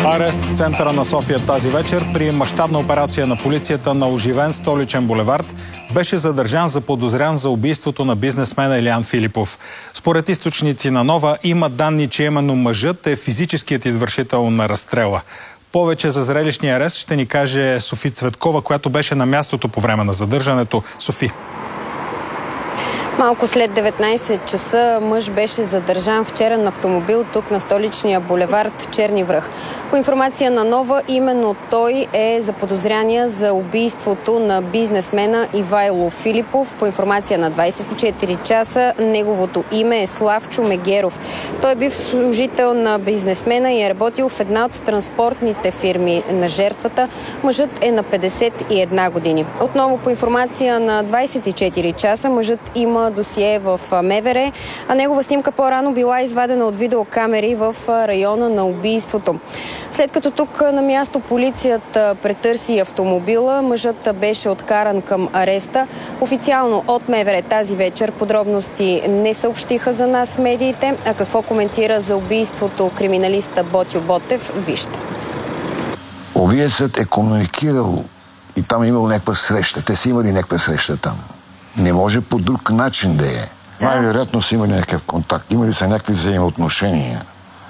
Арест в центъра на София тази вечер при мащабна операция на полицията на оживен столичен булевард беше задържан заподозрян за убийството на бизнесмена Илиян Филипов. Според източници на Нова има данни, че именно мъжът е физическият извършител на разстрела. Повече за зрелищния арест ще ни каже Софи Цветкова, която беше на мястото по време на задържането. Софи. Малко след 19 часа мъж беше задържан в черен автомобил тук на столичния булевард Черни връх. По информация на Нова, именно той е заподозряния за убийството на бизнесмена Ивайло Филипов. По информация на 24 часа, неговото име е Славчо Мегеров. Той е бив служител на бизнесмена и е работил в една от транспортните фирми на жертвата. Мъжът е на 51 години. Отново по информация на 24 часа, мъжът има досие в МВР, а негова снимка по-рано била извадена от видеокамери в района на убийството. След като тук на място полицията претърси автомобила, мъжът беше откаран към ареста. Официално от МВР тази вечер подробности не съобщиха за нас медиите, а какво коментира за убийството криминалиста Ботьо Ботев, вижте. Убиецът е комуникирал и там имал някаква среща. Те са имали някаква среща там. Не може по друг начин да е. Най-вероятно са имали някакъв контакт, имали са някакви взаимоотношения.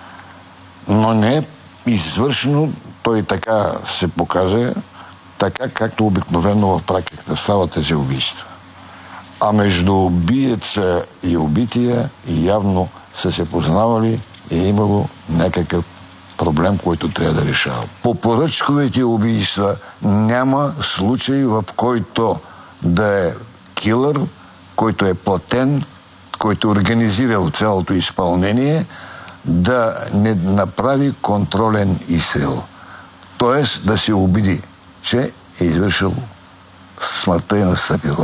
Но не е извършено, той така се показа, така както обикновено в практиката стават тези убийства. А между убиеца и убития явно са се познавали и е имало някакъв проблем, който трябва да решава. По поръчковите убийства няма случай, в който да е килър, който е платен, който е организирал цялото изпълнение, да не направи контролен изстрел. Тоест да се убеди, че е извършил смъртта и настъпила.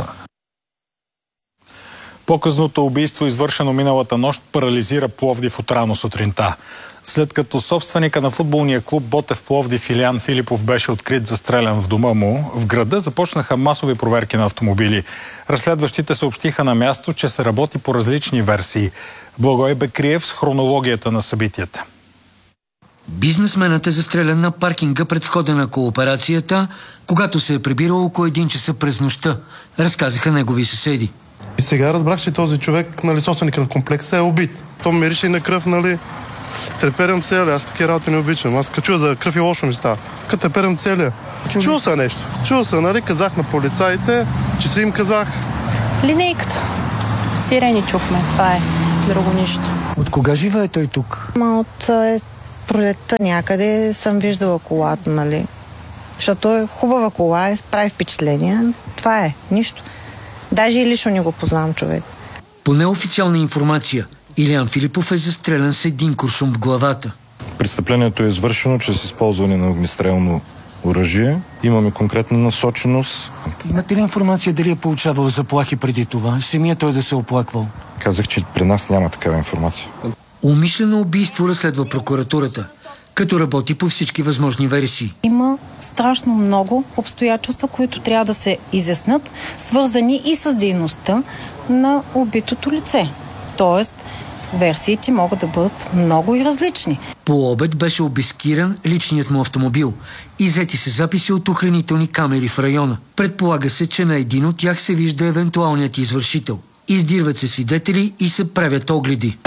По-късното убийство, извършено миналата нощ, парализира Пловдив от рано сутринта. След като собственика на футболния клуб Ботев Пловдив Илиян Филипов беше открит застрелян в дома му, в града започнаха масови проверки на автомобили. Разследващите съобщиха на място, че се работи по различни версии. Благой Бекриев с хронологията на събитията. Бизнесменът е застрелян на паркинга пред входа на кооперацията, когато се е прибирал около 1 часа през нощта, разказаха негови съседи. И сега разбрах, че този човек, собственик на комплекса, е убит. То мирише и на кръв, Треперям целия, аз такива работи не обичам. Аз качу за кръв и лошо ми става. Като треперям целия. Чул са нещо. Чул са, казах на полицаите, че си им казах. Линейката. Сирени чухме. Това е. Друго нищо. От кога живее той тук? От пролетта някъде съм виждала колата, Защото е хубава кола, прави впечатление. Това е. Нищо. Даже и лично не го познавам човек. По неофициална информация, Илиян Филипов е застрелян с един куршум в главата. Престъплението е извършено чрез използване на огнестрелно оръжие. Имаме конкретна насоченост. Имате ли информация дали е получавал заплахи преди това? Самия той да се оплаквал? Казах, че при нас няма такава информация. Умишлено убийство разследва прокуратурата, като работи по всички възможни версии. Има страшно много обстоятелства, които трябва да се изяснат, свързани и с дейността на убитото лице. Тоест, версиите могат да бъдат много и различни. По обед беше обискиран личният му автомобил. Иззети се записи от охранителни камери в района. Предполага се, че на един от тях се вижда евентуалният извършител. Издирват се свидетели и се правят огледи.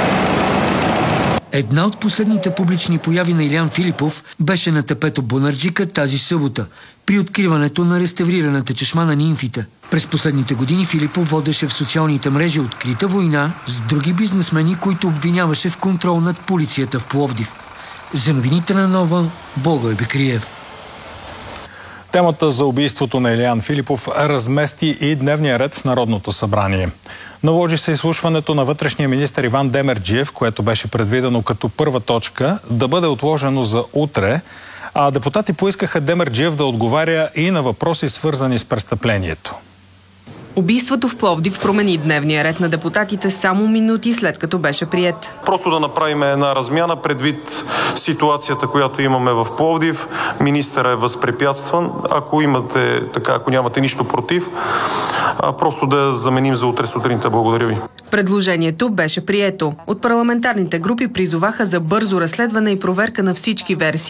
Една от последните публични появи на Илиян Филипов беше на тепето Бонарджика тази събота, при откриването на реставрираната чешма на нимфите. През последните години Филипов водеше в социалните мрежи открита война с други бизнесмени, които обвиняваше в контрол над полицията в Пловдив. За новините на Нова, Благой Бекриев. Темата за убийството на Илиян Филипов размести и дневния ред в Народното събрание. Наложи се изслушването на вътрешния министър Иван Демерджиев, което беше предвидено като първа точка, да бъде отложено за утре, а депутати поискаха Демерджиев да отговаря и на въпроси, свързани с престъплението. Убийството в Пловдив промени дневния ред на депутатите само минути след като беше приет. Просто да направим една размяна предвид ситуацията, която имаме в Пловдив. Министърът е възпрепятстван. Ако нямате нищо против, просто да заменим за утре сутринта. Благодаря ви. Предложението беше прието. От парламентарните групи призоваха за бързо разследване и проверка на всички версии.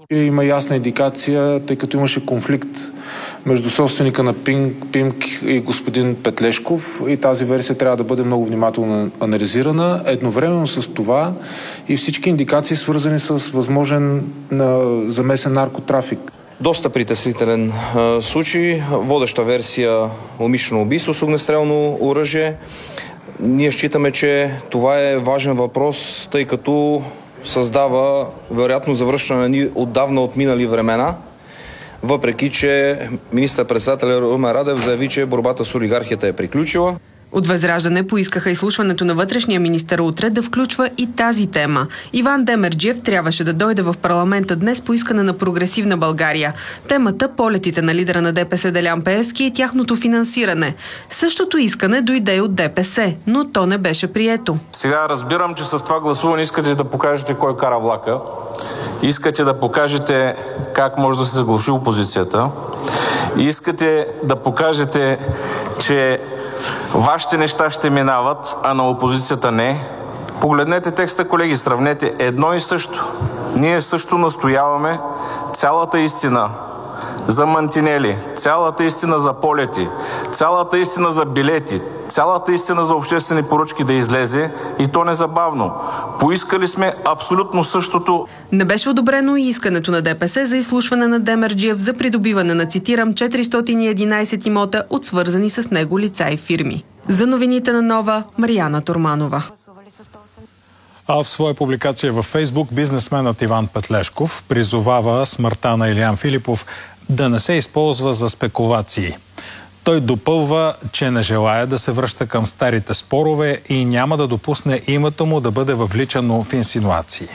Има ясна индикация, тъй като имаше конфликт между собственика на ПИМК и господин Петлешков, и тази версия трябва да бъде много внимателно анализирана. Едновременно с това и всички индикации, свързани с възможен замесен наркотрафик. Доста притеснителен случай. Водеща версия умишлено убийство с огнестрелно оръжие. Ние считаме, че това е важен въпрос, тъй като създава вероятно завръщане ни отдавна отминали времена, въпреки че министър-председателят Румен Радев заяви, че борбата с олигархията е приключила. От Възраждане поискаха изслушването на вътрешния министър утре да включва и тази тема. Иван Демерджиев трябваше да дойде в парламента днес по искане на Прогресивна България. Темата – полетите на лидера на ДПС Делян Пеевски и тяхното финансиране. Същото искане дойде от ДПС, но то не беше прието. Сега разбирам, че с това гласуване искате да покажете кой кара влака. Искате да покажете как може да се заглуши опозицията. Искате да покажете, че вашите неща ще минават, а на опозицията не. Погледнете текста, колеги, сравнете едно и също. Ние също настояваме цялата истина за мантинели, цялата истина за полети, цялата истина за билети, цялата истина за обществени поръчки да излезе, и то незабавно. Поискали сме абсолютно същото. Не беше одобрено и искането на ДПС за изслушване на Демерджиев за придобиване на, цитирам, 411 имота от свързани с него лица и фирми. За новините на Нова, Мариана Торманова. А в своя публикация във Фейсбук бизнесменът Иван Петлешков призовава смъртта на Илиян Филипов да не се използва за спекулации. Той допълва, че не желая да се връща към старите спорове и няма да допусне името му да бъде въвличано в инсинуации.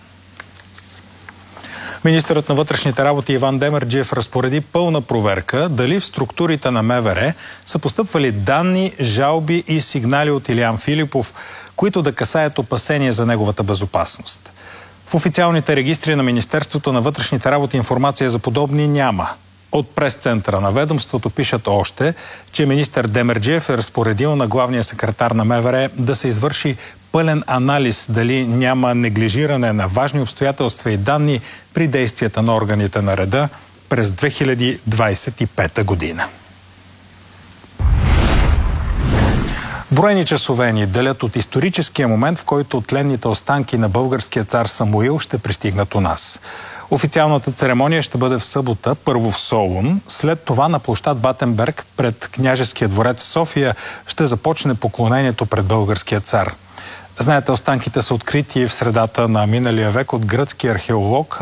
Министърът на вътрешните работи Иван Демерджиев разпореди пълна проверка дали в структурите на МВР са постъпвали данни, жалби и сигнали от Илиян Филипов, които да касаят опасения за неговата безопасност. В официалните регистри на Министерството на вътрешните работи информация за подобни няма. От прес-центъра на ведомството пишат още, че министър Демерджиев е разпоредил на главния секретар на МВР да се извърши пълен анализ дали няма неглижиране на важни обстоятелства и данни при действията на органите на реда през 2025 година. Броени часове ни делят от историческия момент, в който тленните останки на българския цар Самуил ще пристигнат у нас. Официалната церемония ще бъде в събота, първо в Солун. След това на площад Батенберг пред Княжеския дворец в София ще започне поклонението пред българския цар. Знаете, останките са открити в средата на миналия век от гръцки археолог